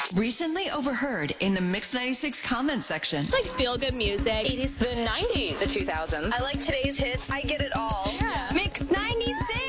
Recently overheard in the Mix 96 comment section. It's like feel-good music. 80s. The 90s. The 2000s. I like today's